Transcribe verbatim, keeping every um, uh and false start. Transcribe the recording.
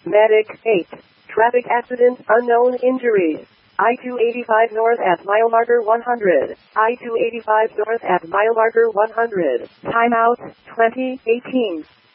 Medic eight. Traffic accident, unknown injuries. I two eighty-five north at mile marker one hundred. I two eighty-five north at mile marker one hundred. Timeout, twenty eighteen.